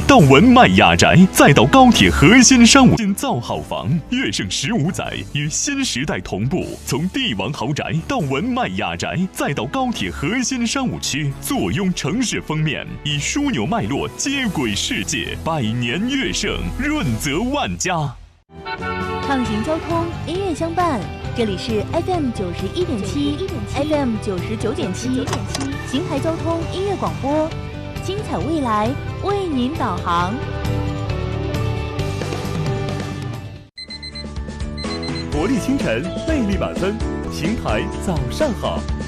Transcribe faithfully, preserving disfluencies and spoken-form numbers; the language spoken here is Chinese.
到文迈雅宅，再到高铁核心商务新造好房，跃盛十五载，与新时代同步。从帝王豪宅到文迈雅宅，再到高铁核心商务区，坐拥城市封面，以枢纽脉络接轨世界，百年跃盛，润泽万家。 畅行交通，音乐相伴。这里是 F M 九十一点七 ，F M 九十九点七，邢台交通音乐广播，精彩未来为您导航。 活力清晨，魅力满分，邢台早上好。